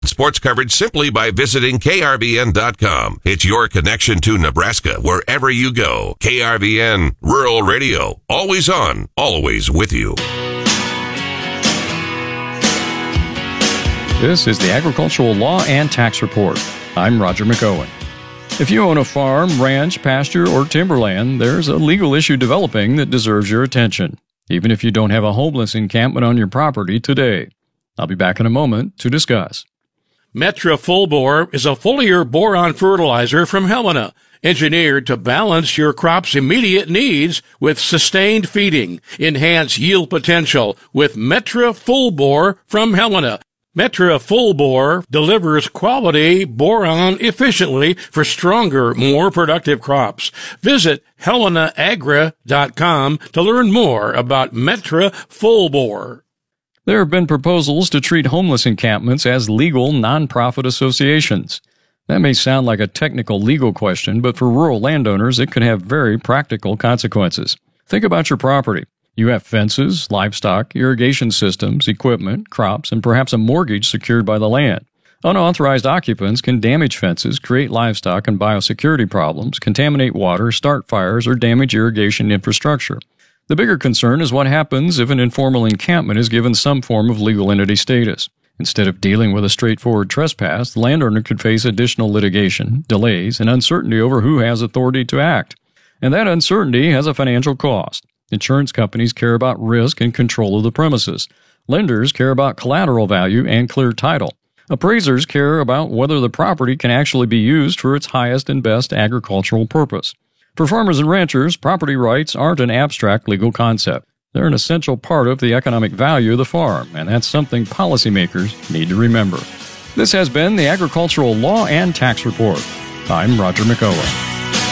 Sports coverage simply by visiting KRVN.com. It's your connection to Nebraska wherever you go. KRVN, Rural Radio, always on, always with you. This is the Agricultural Law and Tax Report. I'm Roger McOwen. If you own a farm, ranch, pasture, or timberland, there's a legal issue developing that deserves your attention, even if you don't have a homeless encampment on your property today. I'll be back in a moment to discuss. Metra Full Bore is a foliar boron fertilizer from Helena, engineered to balance your crop's immediate needs with sustained feeding. Enhance yield potential with Metra Full Bore from Helena. Metra Full Bore delivers quality boron efficiently for stronger, more productive crops. Visit HelenaAgra.com to learn more about Metra Full Bore. There have been proposals to treat homeless encampments as legal nonprofit associations. That may sound like a technical legal question, but for rural landowners, it could have very practical consequences. Think about your property. You have fences, livestock, irrigation systems, equipment, crops, and perhaps a mortgage secured by the land. Unauthorized occupants can damage fences, create livestock and biosecurity problems, contaminate water, start fires, or damage irrigation infrastructure. The bigger concern is what happens if an informal encampment is given some form of legal entity status. Instead of dealing with a straightforward trespass, the landowner could face additional litigation, delays, and uncertainty over who has authority to act. And that uncertainty has a financial cost. Insurance companies care about risk and control of the premises. Lenders care about collateral value and clear title. Appraisers care about whether the property can actually be used for its highest and best agricultural purpose. For farmers and ranchers, property rights aren't an abstract legal concept. They're an essential part of the economic value of the farm, and that's something policymakers need to remember. This has been the Agricultural Law and Tax Report. I'm Roger McOwen.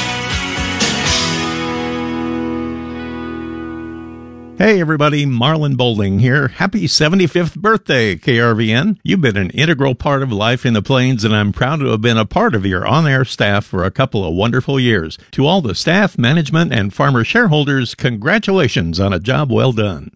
Hey everybody, Marlon Boulding here. Happy 75th birthday, KRVN. You've been an integral part of life in the Plains, and I'm proud to have been a part of your on-air staff for a couple of wonderful years. To all the staff, management, and farmer shareholders, congratulations on a job well done.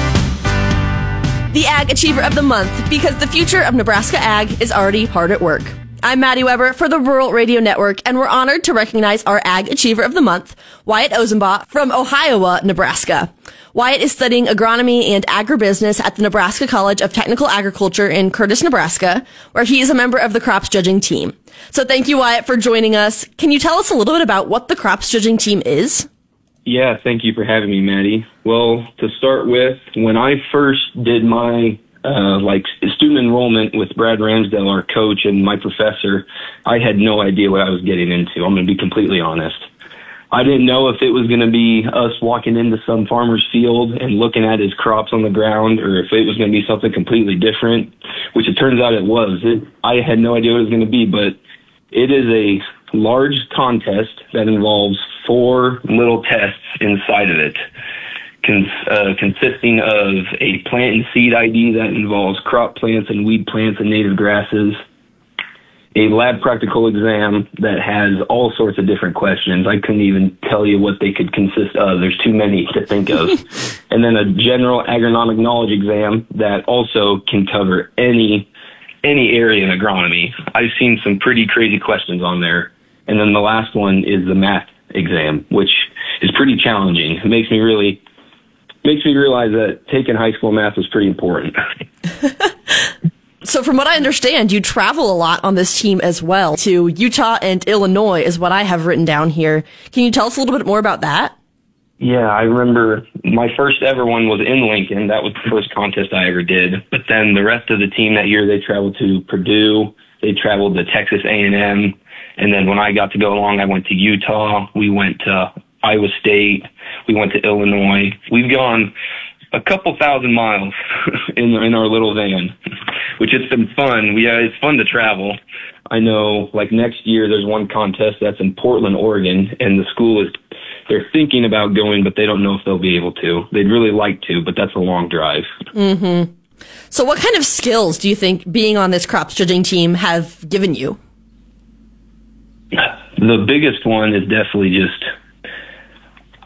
The Ag Achiever of the Month, because the future of Nebraska Ag is already hard at work. I'm Maddie Weber for the Rural Radio Network, and we're honored to recognize our Ag Achiever of the Month, Wyatt Ozenbaugh from Ohio, Nebraska. Wyatt is studying agronomy and agribusiness at the Nebraska College of Technical Agriculture in Curtis, Nebraska, where he is a member of the crops judging team. So thank you, Wyatt, for joining us. Can you tell us a little bit about what the crops judging team is? Yeah, thank you for having me, Maddie. Well, to start with, when I first did my student enrollment with Brad Ramsdell, our coach and my professor, I had no idea what I was getting into. I'm going to be completely honest. I didn't know if it was going to be us walking into some farmer's field and looking at his crops on the ground, or if it was going to be something completely different, which it turns out it was. I had no idea what it was going to be, but it is a large contest that involves 4 little tests inside of it, consisting of a plant and seed ID that involves crop plants and weed plants and native grasses, a lab practical exam that has all sorts of different questions. I couldn't even tell you what they could consist of. There's too many to think of. And then a general agronomic knowledge exam that also can cover any area in agronomy. I've seen some pretty crazy questions on there. And then the last one is the math exam, which is pretty challenging. It makes me realize that taking high school math was pretty important. So from what I understand, you travel a lot on this team as well. To Utah and Illinois is what I have written down here. Can you tell us a little bit more about that? Yeah, I remember my first ever one was in Lincoln. That was the first contest I ever did. But then the rest of the team that year, they traveled to Purdue. They traveled to Texas A&M. And then when I got to go along, I went to Utah. We went to Iowa State. We went to Illinois. We've gone a couple thousand miles in our little van, which has been fun. It's fun to travel. I know, like next year, there's one contest that's in Portland, Oregon, and the school they're thinking about going, but they don't know if they'll be able to. They'd really like to, but that's a long drive. Mm-hmm. So what kind of skills do you think being on this crops judging team have given you? The biggest one is definitely just,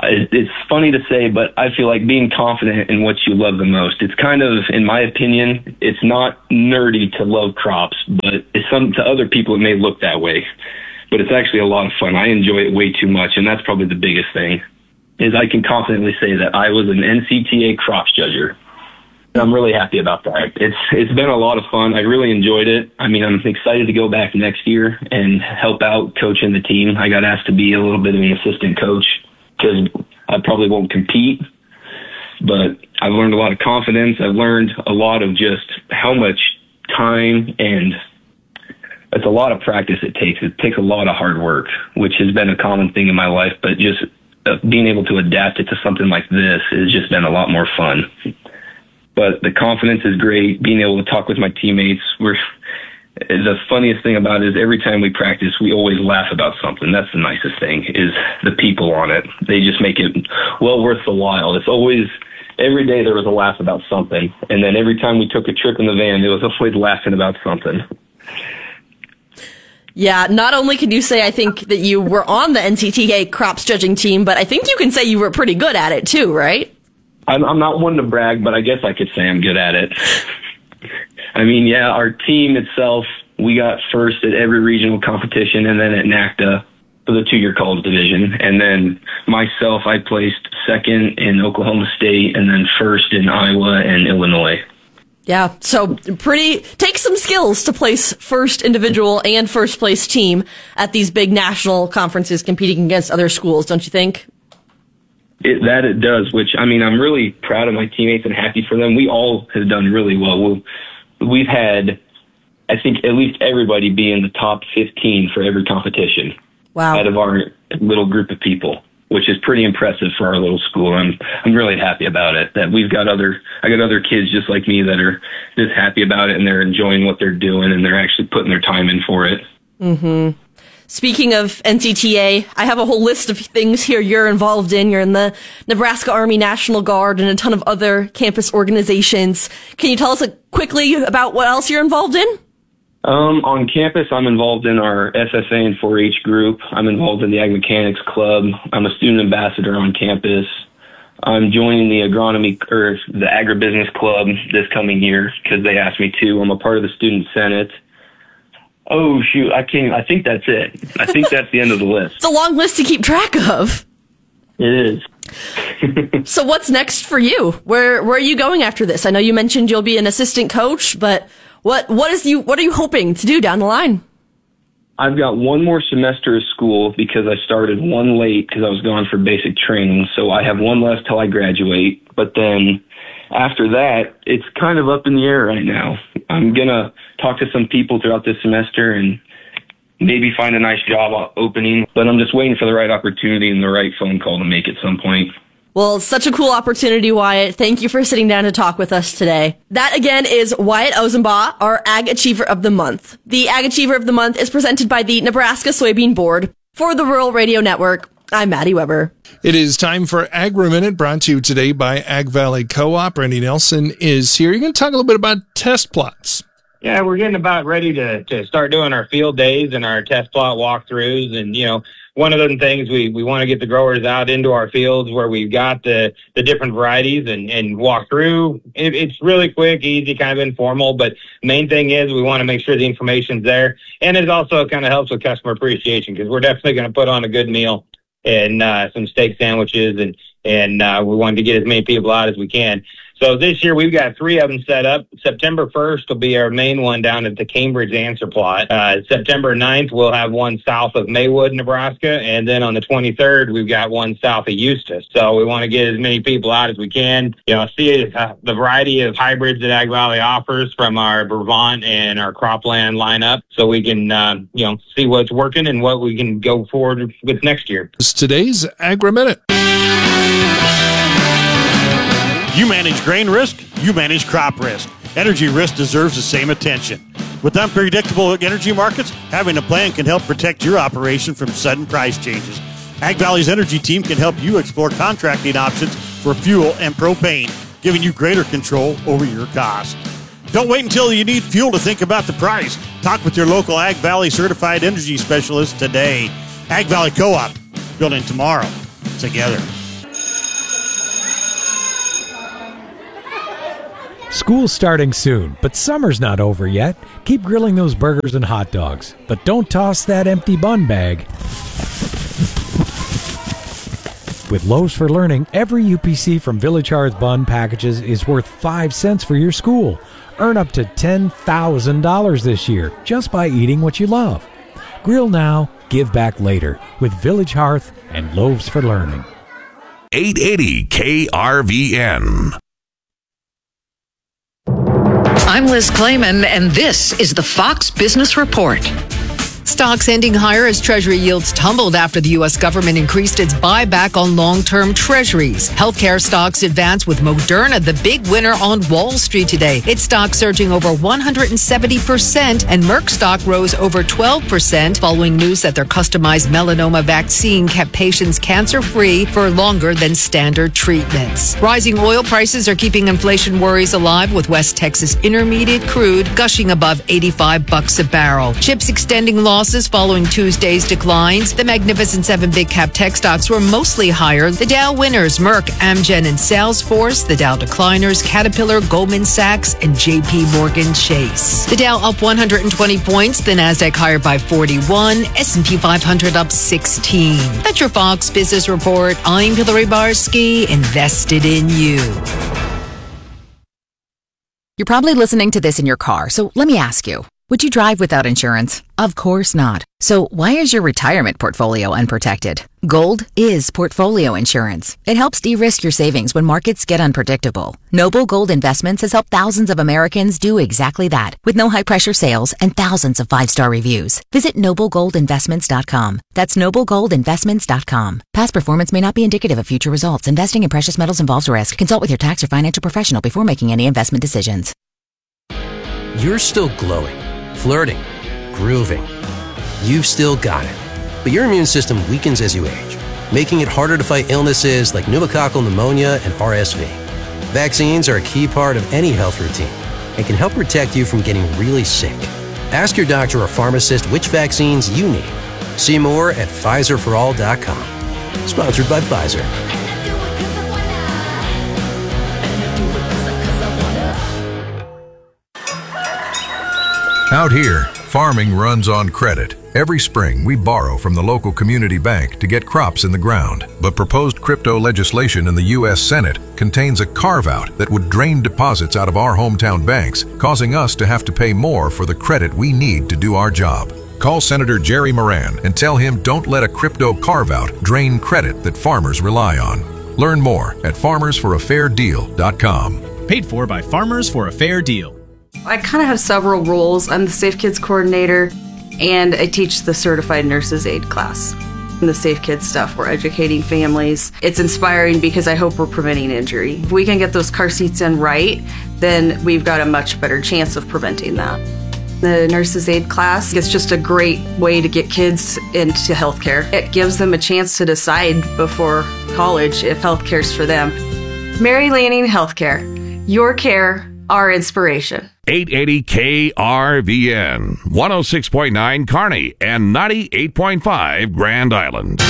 It's funny to say, but I feel like being confident in what you love the most. It's kind of, in my opinion, it's not nerdy to love crops, but it's to other people it may look that way. But it's actually a lot of fun. I enjoy it way too much, and that's probably the biggest thing, is I can confidently say that I was an NCTA crops judger. I'm really happy about that. It's been a lot of fun. I really enjoyed it. I mean, I'm excited to go back next year and help out coaching the team. I got asked to be a little bit of an assistant coach, because I probably won't compete, but I've learned a lot of confidence. I've learned a lot of just how much time, and it's a lot of practice it takes. It takes a lot of hard work, which has been a common thing in my life, but just being able to adapt it to something like this has just been a lot more fun. But the confidence is great. Being able to talk with my teammates, the funniest thing about it is every time we practice, we always laugh about something. That's the nicest thing, is the people on it. They just make it well worth the while. It's always, every day there was a laugh about something. And then every time we took a trip in the van, it was always laughing about something. Yeah, not only can you say, I think, that you were on the NCTA crops judging team, but I think you can say you were pretty good at it too, right? I'm not one to brag, but I guess I could say I'm good at it. I mean, yeah, our team itself, we got first at every regional competition, and then at NACDA for the 2-year college division. And then myself, I placed second in Oklahoma State, and then first in Iowa and Illinois. Yeah, so takes some skills to place first individual and first place team at these big national conferences competing against other schools, don't you think? It does, which, I mean, I'm really proud of my teammates and happy for them. We all have done really well. We've had, I think, at least everybody be in the top 15 for every competition. Wow. Out of our little group of people, which is pretty impressive for our little school. I'm really happy about it, that I got other kids just like me that are just happy about it, and they're enjoying what they're doing, and they're actually putting their time in for it. Mm-hmm. Speaking of NCTA, I have a whole list of things here you're involved in. You're in the Nebraska Army National Guard and a ton of other campus organizations. Can you tell us quickly about what else you're involved in? On campus, I'm involved in our SSA and 4-H group. I'm involved in the Ag Mechanics Club. I'm a student ambassador on campus. I'm joining the the Agribusiness Club this coming year because they asked me to. I'm a part of the Student Senate. Oh, shoot, I think that's it. I think that's the end of the list. It's a long list to keep track of. It is. So what's next for you? Where are you going after this? I know you mentioned you'll be an assistant coach, but what are you hoping to do down the line? I've got one more semester of school because I started one late because I was gone for basic training. So I have one left till I graduate. But then after that, it's kind of up in the air right now. I'm going to talk to some people throughout this semester and maybe find a nice job opening. But I'm just waiting for the right opportunity and the right phone call to make at some point. Well, it's such a cool opportunity, Wyatt. Thank you for sitting down to talk with us today. That, again, is Wyatt Ozenbaugh, our Ag Achiever of the Month. The Ag Achiever of the Month is presented by the Nebraska Soybean Board. For the Rural Radio Network, I'm Maddie Weber. It is time for Agri-Minute, brought to you today by Ag Valley Co-op. Randy Nelson is here. You're going to talk a little bit about test plots. Yeah, we're getting about ready to start doing our field days and our test plot walkthroughs. And, one of the things we want to get the growers out into our fields where we've got the different varieties and walk through. It's really quick, easy, kind of informal, but main thing is we want to make sure the information's there. And it also kind of helps with customer appreciation because we're definitely going to put on a good meal and some steak sandwiches and we want to get as many people out as we can. So this year we've got 3 of them set up. September 1st will be our main one down at the Cambridge answer plot. September 9th, we'll have one south of Maywood, Nebraska. And then on the 23rd, we've got one south of Eustis. So we want to get as many people out as we can, see the variety of hybrids that Ag Valley offers from our Brevant and our cropland lineup so we can, see what's working and what we can go forward with next year. It's today's Agri-Minute. You manage grain risk, you manage crop risk. Energy risk deserves the same attention. With unpredictable energy markets, having a plan can help protect your operation from sudden price changes. Ag Valley's energy team can help you explore contracting options for fuel and propane, giving you greater control over your cost. Don't wait until you need fuel to think about the price. Talk with your local Ag Valley certified energy specialist today. Ag Valley Co-op, building tomorrow together. School's starting soon, but summer's not over yet. Keep grilling those burgers and hot dogs, but don't toss that empty bun bag. With Loaves for Learning, every UPC from Village Hearth Bun packages is worth 5 cents for your school. Earn up to $10,000 this year just by eating what you love. Grill now, give back later with Village Hearth and Loaves for Learning. 880 KRVN. I'm Liz Clayman, and this is the Fox Business Report. Stocks ending higher as Treasury yields tumbled after the U.S. government increased its buyback on long-term Treasuries. Healthcare stocks advanced with Moderna the big winner on Wall Street today. Its stock surging over 170%, and Merck stock rose over 12% following news that their customized melanoma vaccine kept patients cancer-free for longer than standard treatments. Rising oil prices are keeping inflation worries alive, with West Texas Intermediate crude gushing above $85 a barrel. Chips extending losses following Tuesday's declines. The Magnificent Seven big cap tech stocks were mostly higher. The Dow winners, Merck, Amgen, and Salesforce. The Dow decliners, Caterpillar, Goldman Sachs, and JP Morgan Chase. The Dow up 120 points. The Nasdaq higher by 41. S&P 500 up 16. That's your Fox Business Report. I'm Hillary Barsky, invested in you. You're probably listening to this in your car, so let me ask you. Would you drive without insurance? Of course not. So why is your retirement portfolio unprotected? Gold is portfolio insurance. It helps de-risk your savings when markets get unpredictable. Noble Gold Investments has helped thousands of Americans do exactly that, with no high-pressure sales and thousands of 5-star reviews. Visit noblegoldinvestments.com. That's noblegoldinvestments.com. Past performance may not be indicative of future results. Investing in precious metals involves risk. Consult with your tax or financial professional before making any investment decisions. You're still glowing, flirting, grooving. You've still got it. But your immune system weakens as you age, making it harder to fight illnesses like pneumococcal pneumonia and RSV. Vaccines are a key part of any health routine and can help protect you from getting really sick. Ask your doctor or pharmacist which vaccines you need. See more at PfizerForAll.com. Sponsored by Pfizer. Out here, farming runs on credit. Every spring, we borrow from the local community bank to get crops in the ground. But proposed crypto legislation in the U.S. Senate contains a carve-out that would drain deposits out of our hometown banks, causing us to have to pay more for the credit we need to do our job. Call Senator Jerry Moran and tell him don't let a crypto carve-out drain credit that farmers rely on. Learn more at farmersforafairdeal.com. Paid for by Farmers for a Fair Deal. I kind of have several roles. I'm the Safe Kids coordinator, and I teach the Certified Nurses Aid class. In the Safe Kids stuff, we're educating families. It's inspiring because I hope we're preventing injury. If we can get those car seats in right, then we've got a much better chance of preventing that. The Nurses Aid class is just a great way to get kids into healthcare. It gives them a chance to decide before college if healthcare's for them. Mary Lanning Healthcare. Your care, our inspiration. 880 KRVN, 106.9 Kearney, and 98.5 Grand Island.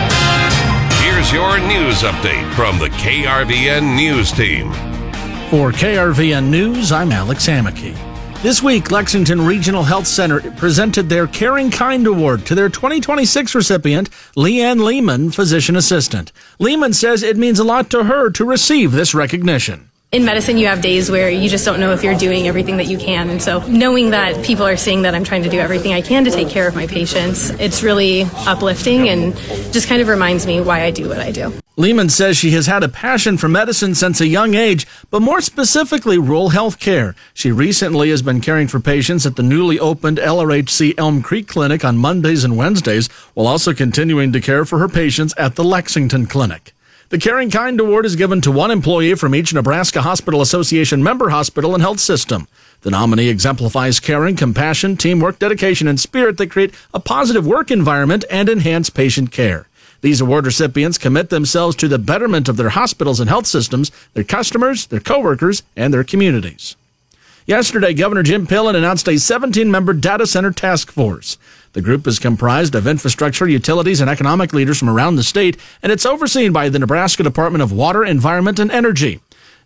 Here's your news update from the KRVN News Team. For KRVN News, I'm Alex Hammaky. This week, Lexington Regional Health Center presented their Caring Kind Award to their 2026 recipient, Leanne Lehman, physician assistant. Lehman says it means a lot to her to receive this recognition. In medicine, you have days where you just don't know if you're doing everything that you can. And so knowing that people are seeing that I'm trying to do everything I can to take care of my patients, it's really uplifting and just kind of reminds me why I do what I do. Lehman says she has had a passion for medicine since a young age, but more specifically, rural health care. She recently has been caring for patients at the newly opened LRHC Elm Creek Clinic on Mondays and Wednesdays, while also continuing to care for her patients at the Lexington Clinic. The Caring Kind Award is given to one employee from each Nebraska Hospital Association member hospital and health system. The nominee exemplifies caring, compassion, teamwork, dedication, and spirit that create a positive work environment and enhance patient care. These award recipients commit themselves to the betterment of their hospitals and health systems, their customers, their coworkers, and their communities. Yesterday, Governor Jim Pillen announced a 17-member data center task force. The group is comprised of infrastructure, utilities, and economic leaders from around the state, and it's overseen by the Nebraska Department of Water, Environment, and Energy.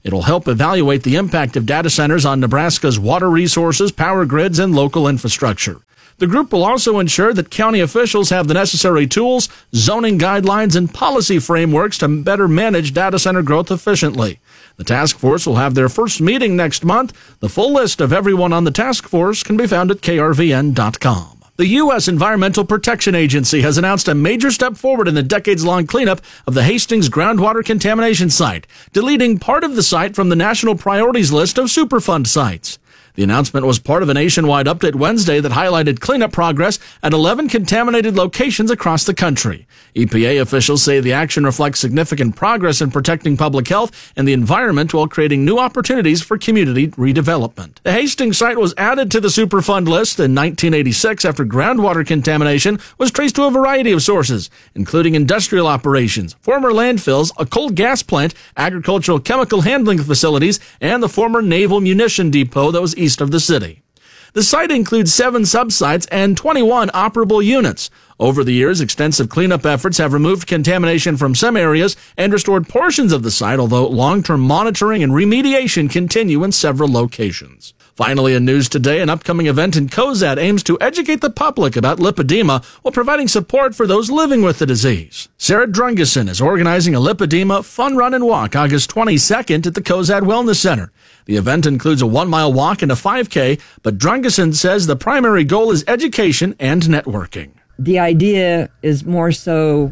It'll help evaluate the impact of data centers on Nebraska's water resources, power grids, and local infrastructure. The group will also ensure that county officials have the necessary tools, zoning guidelines, and policy frameworks to better manage data center growth efficiently. The task force will have their first meeting next month. The full list of everyone on the task force can be found at krvn.com. The U.S. Environmental Protection Agency has announced a major step forward in the decades-long cleanup of the Hastings groundwater contamination site, deleting part of the site from the national priorities list of Superfund sites. The announcement was part of a nationwide update Wednesday that highlighted cleanup progress at 11 contaminated locations across the country. EPA officials say the action reflects significant progress in protecting public health and the environment while creating new opportunities for community redevelopment. The Hastings site was added to the Superfund list in 1986 after groundwater contamination was traced to a variety of sources, including industrial operations, former landfills, a coal gas plant, agricultural chemical handling facilities, and the former naval munition depot that was east of the city. The site includes 7 subsites and 21 operable units. Over the years, extensive cleanup efforts have removed contamination from some areas and restored portions of the site, although long-term monitoring and remediation continue in several locations. Finally, in news today, an upcoming event in Cozad aims to educate the public about lipedema while providing support for those living with the disease. Sarah Drungeson is organizing a lipedema fun run and walk August 22nd at the Cozad Wellness Center. The event includes a 1-mile walk and a 5K, but Drungeson says the primary goal is education and networking. The idea is more so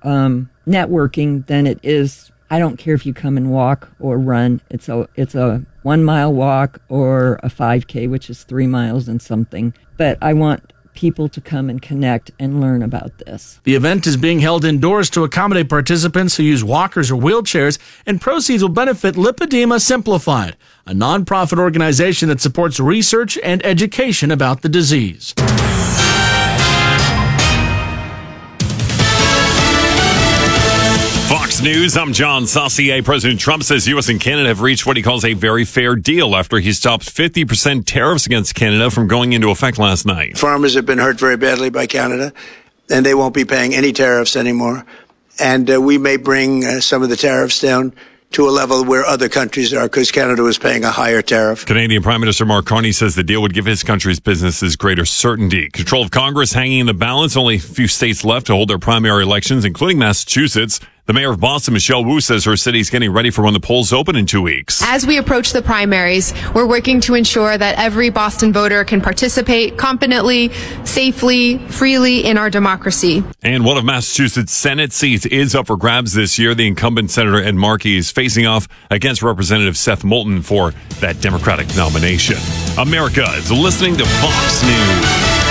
networking than it is. I don't care if you come and walk or run. It's a 1-mile walk or a 5K, which is 3 miles and something. But I want people to come and connect and learn about this. The event is being held indoors to accommodate participants who use walkers or wheelchairs, and proceeds will benefit Lipedema Simplified, a nonprofit organization that supports research and education about the disease. Fox News, I'm John Saucier. President Trump says U.S. and Canada have reached what he calls a very fair deal after he stopped 50% tariffs against Canada from going into effect last night. Farmers have been hurt very badly by Canada, and they won't be paying any tariffs anymore. And we may bring some of the tariffs down to a level where other countries are, because Canada was paying a higher tariff. Canadian Prime Minister Mark Carney says the deal would give his country's businesses greater certainty. Control of Congress hanging in the balance. Only a few states left to hold their primary elections, including Massachusetts. The mayor of Boston, Michelle Wu, says her city is getting ready for when the polls open in 2 weeks. As we approach the primaries, we're working to ensure that every Boston voter can participate confidently, safely, freely in our democracy. And one of Massachusetts' Senate seats is up for grabs this year. The incumbent Senator Ed Markey is facing off against Representative Seth Moulton for that Democratic nomination. America is listening to Fox News.